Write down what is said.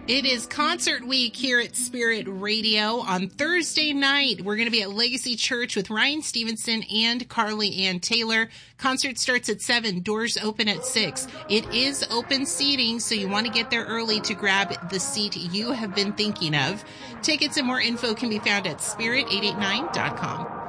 It is concert week here at Spirit Radio. On Thursday night, we're going to be at Legacy Church with Ryan Stevenson and Carly Ann Taylor. Concert starts at 7, doors open at 6. It is open seating, so you want to get there early to grab the seat you have been thinking of. Tickets and more info can be found at spirit889.com.